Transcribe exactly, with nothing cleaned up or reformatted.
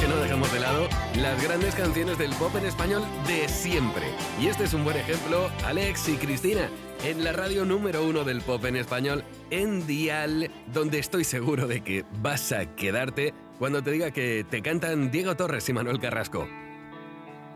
que no dejamos de lado las grandes canciones del pop en español de siempre. Y este es un buen ejemplo, Alex y Cristina, en la radio número uno del pop en español, en Dial, donde estoy seguro de que vas a quedarte cuando te diga que te cantan Diego Torres y Manuel Carrasco.